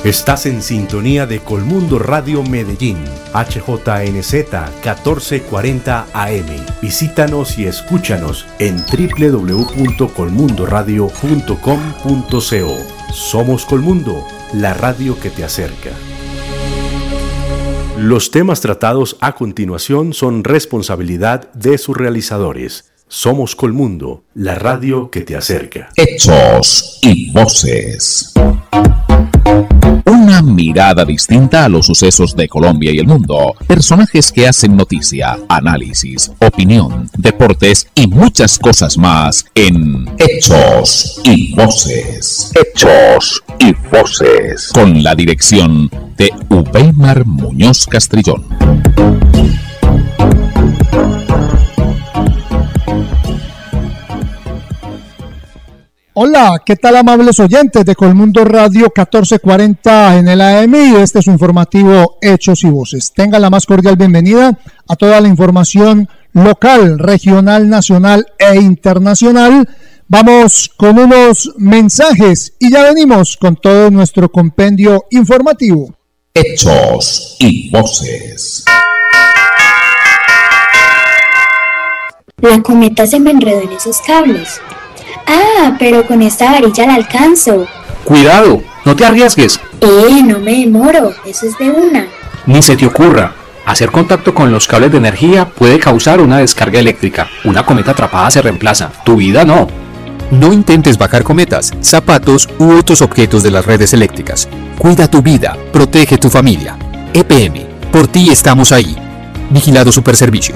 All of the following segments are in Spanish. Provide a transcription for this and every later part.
Estás en sintonía de Colmundo Radio Medellín, HJNZ 1440 AM. Visítanos y escúchanos en www.colmundoradio.com.co. Somos Colmundo, la radio que te acerca. Los temas tratados a continuación son responsabilidad de sus realizadores. Somos Colmundo, la radio que te acerca. Hechos y voces. Una mirada distinta a los sucesos de Colombia y el mundo. Personajes que hacen noticia, análisis, opinión, deportes y muchas cosas más en Hechos y Voces. Hechos y Voces. Con la dirección de Ubeimar Muñoz Castrillón. Hola, ¿qué tal amables oyentes de Colmundo Radio 1440 en el AM? Y este es su informativo Hechos y Voces. Tenga la más cordial bienvenida a toda la información local, regional, nacional e internacional. Vamos con unos mensajes y ya venimos con todo nuestro compendio informativo. Hechos y Voces. La cometa se me enredó en esos cables. Ah, pero con esta varilla la alcanzo. Cuidado, no te arriesgues. No me demoro, eso es de una. Ni se te ocurra. Hacer contacto con los cables de energía puede causar una descarga eléctrica. Una cometa atrapada se reemplaza, tu vida no. No intentes bajar cometas, zapatos u otros objetos de las redes eléctricas. Cuida tu vida, protege tu familia. EPM, por ti estamos ahí. Vigilado Superservicios.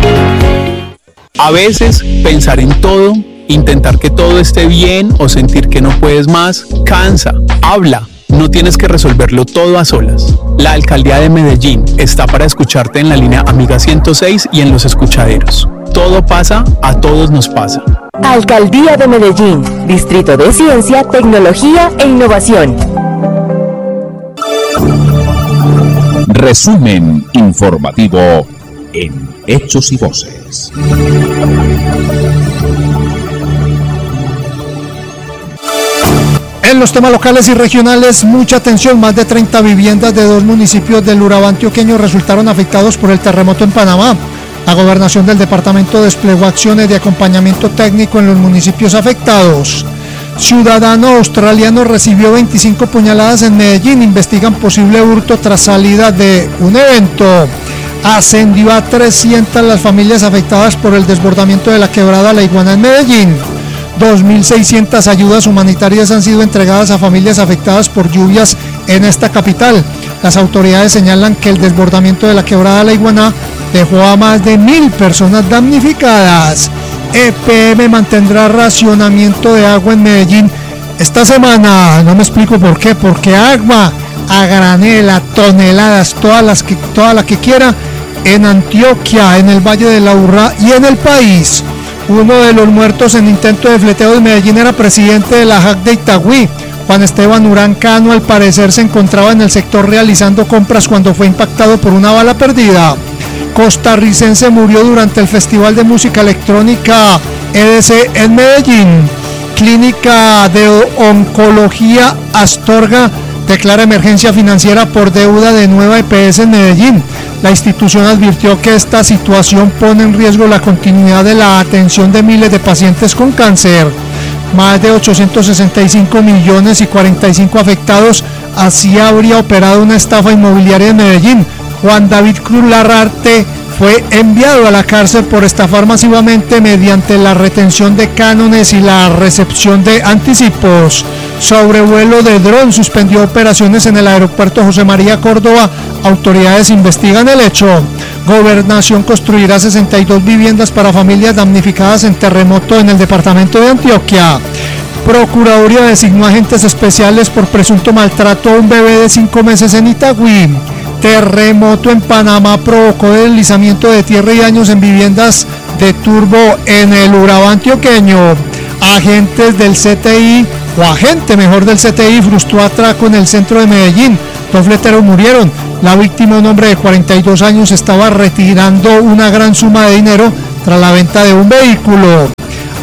A veces, pensar en todo, intentar que todo esté bien o sentir que no puedes más, cansa. Habla, no tienes que resolverlo todo a solas. La Alcaldía de Medellín está para escucharte en la línea Amiga 106 y en los escuchaderos. Todo pasa, a todos nos pasa. Alcaldía de Medellín, Distrito de Ciencia, Tecnología e Innovación. Resumen informativo en Hechos y Voces. En los temas locales y regionales, mucha atención. Más de 30 viviendas de 2 municipios del Urabá antioqueño resultaron afectados por el terremoto en Panamá. La gobernación del departamento desplegó acciones de acompañamiento técnico en los municipios afectados. Ciudadano australiano recibió 25 puñaladas en Medellín. Investigan posible hurto tras salida de un evento. Ascendió a 300 las familias afectadas por el desbordamiento de la quebrada La Iguana en Medellín. 2.600 ayudas humanitarias han sido entregadas a familias afectadas por lluvias en esta capital. Las autoridades señalan que el desbordamiento de la quebrada La Iguaná dejó a más de 1.000 personas damnificadas. EPM mantendrá racionamiento de agua en Medellín esta semana. No me explico por qué, porque agua a granel, a toneladas, toda la que quiera, en Antioquia, en el Valle de la Urrá y en el país. Uno de los muertos en intento de fleteo de Medellín era presidente de la JAC de Itagüí. Juan Esteban Urán Cano, al parecer, se encontraba en el sector realizando compras cuando fue impactado por una bala perdida. Costarricense murió durante el Festival de Música Electrónica EDC en Medellín. Clínica de Oncología Astorga declara emergencia financiera por deuda de nueva EPS en Medellín. La institución advirtió que esta situación pone en riesgo la continuidad de la atención de miles de pacientes con cáncer. Más de 865 millones y 45 afectados. Así habría operado una estafa inmobiliaria en Medellín. Juan David Cruz Larrarte fue enviado a la cárcel por estafar masivamente mediante la retención de cánones y la recepción de anticipos. Sobrevuelo de dron suspendió operaciones en el aeropuerto José María Córdoba. Autoridades investigan el hecho. Gobernación construirá 62 viviendas para familias damnificadas en terremoto en el departamento de Antioquia. Procuraduría designó agentes especiales por presunto maltrato a un bebé de 5 meses en Itagüí. Terremoto en Panamá provocó deslizamiento de tierra y daños en viviendas de Turbo en el Urabá antioqueño. Agentes del CTI, o agente mejor del CTI, frustró atraco en el centro de Medellín. 2 fleteros murieron. La víctima, un hombre de 42 años, estaba retirando una gran suma de dinero tras la venta de un vehículo.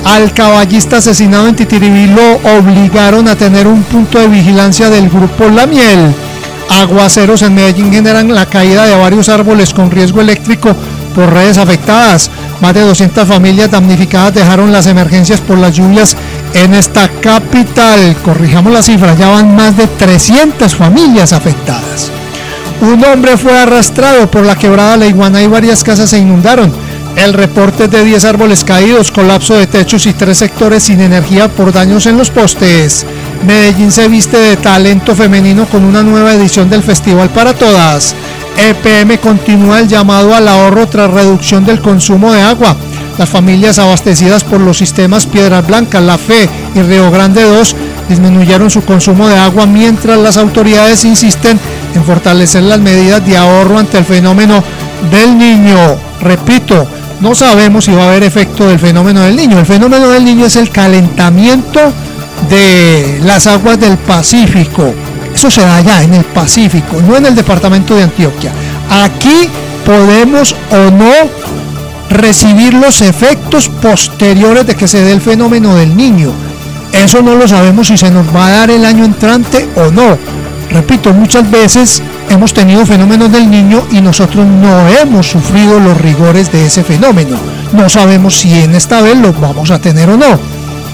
Al caballista asesinado en Titiribí lo obligaron a tener un punto de vigilancia del grupo La Miel. Aguaceros en Medellín generan la caída de varios árboles con riesgo eléctrico por redes afectadas. Más de 200 familias damnificadas dejaron las emergencias por las lluvias en esta capital. Corrijamos la cifra, ya van más de 300 familias afectadas. Un hombre fue arrastrado por la quebrada La Iguana y varias casas se inundaron. El reporte es de 10 árboles caídos, colapso de techos y 3 sectores sin energía por daños en los postes. Medellín se viste de talento femenino con una nueva edición del Festival para Todas. EPM continúa el llamado al ahorro tras reducción del consumo de agua. Las familias abastecidas por los sistemas Piedras Blancas, La Fe y Río Grande 2 disminuyeron su consumo de agua, mientras las autoridades insisten en fortalecer las medidas de ahorro ante el fenómeno del Niño. Repito, no sabemos si va a haber efecto del fenómeno del Niño. El fenómeno del Niño es el calentamiento de las aguas del Pacífico. Eso se da allá en el Pacífico, no en el departamento de Antioquia. Aquí podemos o no recibir los efectos posteriores de que se dé el fenómeno del Niño. Eso no lo sabemos si se nos va a dar el año entrante o no. Repito, muchas veces hemos tenido fenómenos del Niño y nosotros no hemos sufrido los rigores de ese fenómeno. No sabemos si en esta vez los vamos a tener o no.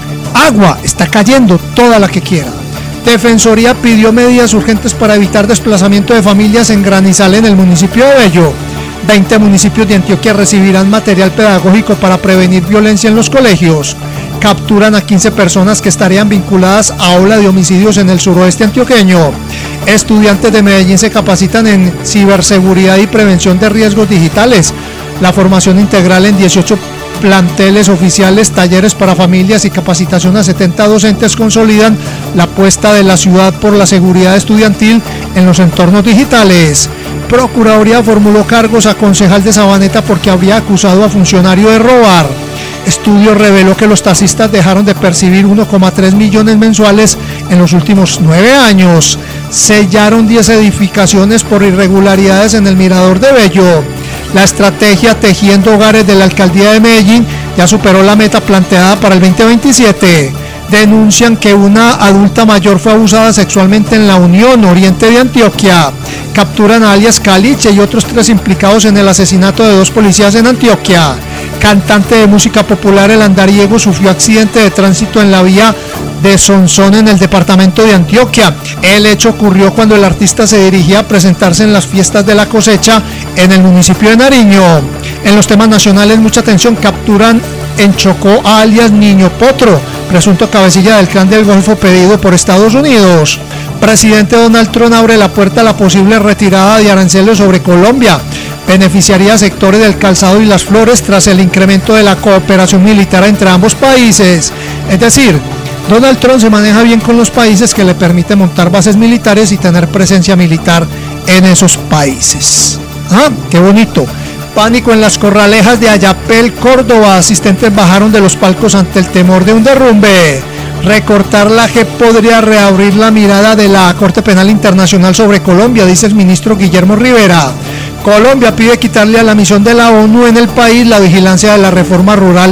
Agua está cayendo, toda la que quiera. Defensoría pidió medidas urgentes para evitar desplazamiento de familias en Granizal, en el municipio de Bello. 20 municipios de Antioquia recibirán material pedagógico para prevenir violencia en los colegios. Capturan a 15 personas que estarían vinculadas a ola de homicidios en el suroeste antioqueño. Estudiantes de Medellín se capacitan en ciberseguridad y prevención de riesgos digitales. La formación integral en 18 planteles oficiales, talleres para familias y capacitación a 70 docentes consolidan la apuesta de la ciudad por la seguridad estudiantil en los entornos digitales. Procuraduría formuló cargos a concejal de Sabaneta porque habría acusado a funcionario de robar. Estudio reveló que los taxistas dejaron de percibir 1,3 millones mensuales en los últimos 9 años. Sellaron 10 edificaciones por irregularidades en el Mirador de Bello. La estrategia Tejiendo Hogares de la Alcaldía de Medellín ya superó la meta planteada para el 2027. Denuncian que una adulta mayor fue abusada sexualmente en la Unión Oriente de Antioquia. Capturan a alias Caliche y otros 3 implicados en el asesinato de 2 policías en Antioquia. Cantante de música popular El Andariego sufrió accidente de tránsito en la vía de Sonsón en el departamento de Antioquia. El hecho ocurrió cuando el artista se dirigía a presentarse en las fiestas de la cosecha en el municipio de Nariño. En los temas nacionales, mucha atención. Capturan en Chocó a alias Niño Potro, presunto cabecilla del clan del Golfo pedido por Estados Unidos. Presidente Donald Trump abre la puerta a la posible retirada de aranceles sobre Colombia. Beneficiaría a sectores del calzado y las flores tras el incremento de la cooperación militar entre ambos países. Es decir, Donald Trump se maneja bien con los países que le permite montar bases militares y tener presencia militar en esos países. ¡Ah, qué bonito! Pánico en las corralejas de Ayapel, Córdoba. Asistentes bajaron de los palcos ante el temor de un derrumbe. Recortar la JEP podría reabrir la mirada de la Corte Penal Internacional sobre Colombia, dice el ministro Guillermo Rivera. Colombia pide quitarle a la misión de la ONU en el país la vigilancia de la reforma rural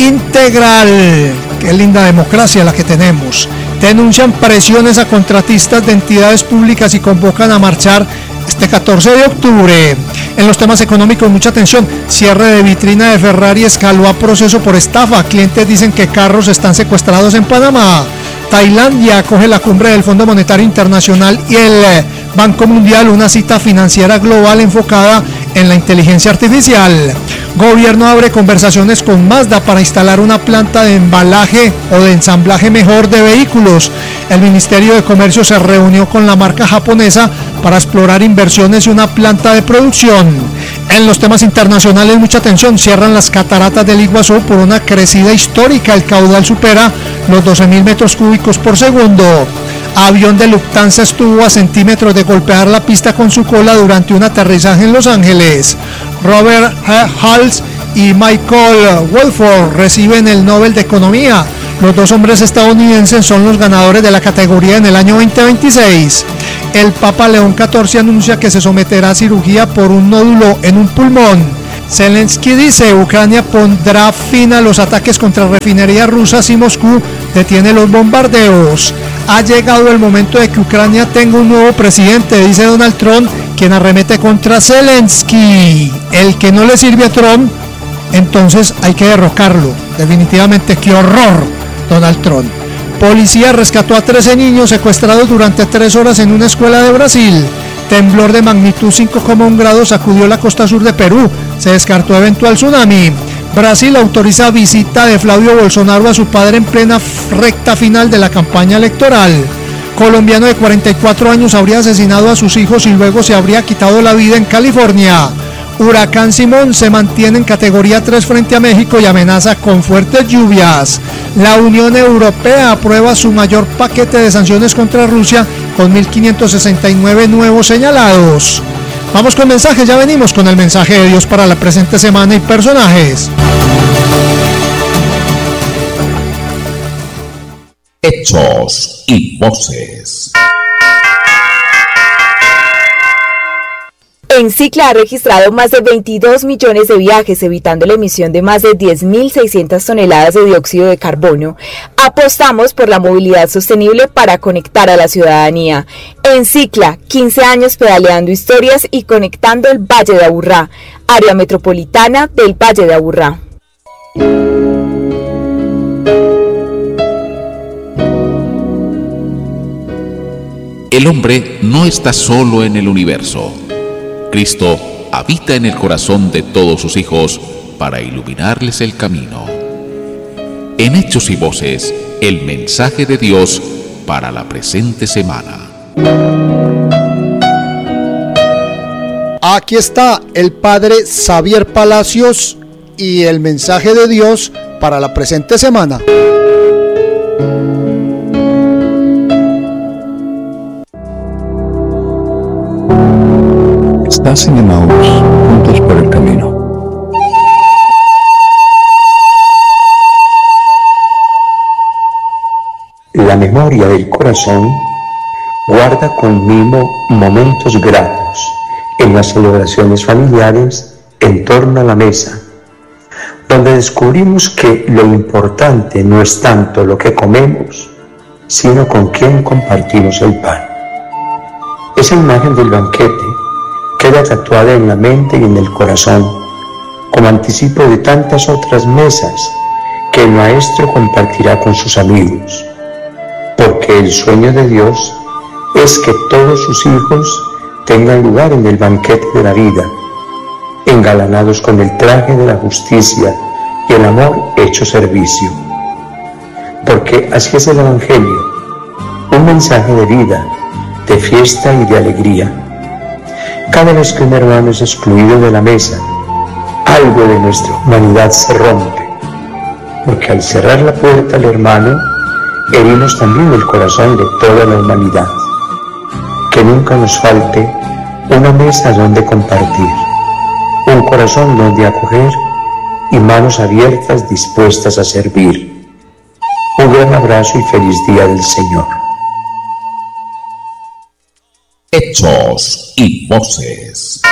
integral. Qué linda democracia la que tenemos. Denuncian presiones a contratistas de entidades públicas y convocan a marchar este 14 de octubre. En los temas económicos, mucha atención. Cierre de vitrina de Ferrari escaló a proceso por estafa. Clientes dicen que carros están secuestrados en Panamá. Tailandia acoge la cumbre del Fondo Monetario Internacional y el Banco Mundial, una cita financiera global enfocada en la inteligencia artificial. Gobierno abre conversaciones con Mazda para instalar una planta de embalaje o de ensamblaje mejor de vehículos. El Ministerio de Comercio se reunió con la marca japonesa para explorar inversiones y una planta de producción. En los temas internacionales, mucha atención. Cierran las cataratas del Iguazú por una crecida histórica. El caudal supera los 12.000 metros cúbicos por segundo. Avión de Lufthansa estuvo a centímetros de golpear la pista con su cola durante un aterrizaje en Los Ángeles. Robert Hals y Michael Wolford reciben el Nobel de Economía. Los 2 hombres estadounidenses son los ganadores de la categoría en el año 2026. El Papa León XIV anuncia que se someterá a cirugía por un nódulo en un pulmón. Zelensky dice, Ucrania pondrá fin a los ataques contra refinerías rusas y Moscú detiene los bombardeos. Ha llegado el momento de que Ucrania tenga un nuevo presidente, dice Donald Trump, quien arremete contra Zelensky. El que no le sirve a Trump, entonces hay que derrocarlo. Definitivamente, qué horror, Donald Trump. Policía rescató a 13 niños secuestrados durante 3 horas en una escuela de Brasil. Temblor de magnitud 5,1 grados sacudió la costa sur de Perú. Se descartó eventual tsunami. Brasil autoriza visita de Flavio Bolsonaro a su padre en plena recta final de la campaña electoral. Colombiano de 44 años habría asesinado a sus hijos y luego se habría quitado la vida en California. Huracán Simón se mantiene en categoría 3 frente a México y amenaza con fuertes lluvias. La Unión Europea aprueba su mayor paquete de sanciones contra Rusia con 1.569 nuevos señalados. Vamos con mensajes, ya venimos con el mensaje de Dios para la presente semana y personajes. Hechos y voces. Encicla ha registrado más de 22 millones de viajes, evitando la emisión de más de 10.600 toneladas de dióxido de carbono. Apostamos por la movilidad sostenible para conectar a la ciudadanía. Encicla, 15 años pedaleando historias y conectando el Valle de Aburrá, área metropolitana del Valle de Aburrá. El hombre no está solo en el universo. Cristo habita en el corazón de todos sus hijos para iluminarles el camino. En Hechos y Voces, el mensaje de Dios para la presente semana. Aquí está el padre Xavier Palacios y el mensaje de Dios para la presente semana. Estás en Emaús, juntos por el camino. La memoria del corazón guarda con mimo momentos gratos en las celebraciones familiares en torno a la mesa, donde descubrimos que lo importante no es tanto lo que comemos, sino con quién compartimos el pan. Esa imagen del banquete queda tatuada en la mente y en el corazón, como anticipo de tantas otras mesas que el Maestro compartirá con sus amigos, porque el sueño de Dios es que todos sus hijos tengan lugar en el banquete de la vida, engalanados con el traje de la justicia y el amor hecho servicio. Porque así es el Evangelio, un mensaje de vida, de fiesta y de alegría. Cada vez que un hermano es excluido de la mesa, algo de nuestra humanidad se rompe, porque al cerrar la puerta al hermano, herimos también el corazón de toda la humanidad. Que nunca nos falte una mesa donde compartir, un corazón donde acoger y manos abiertas dispuestas a servir. Un gran abrazo y feliz día del Señor. Hechos y Voces.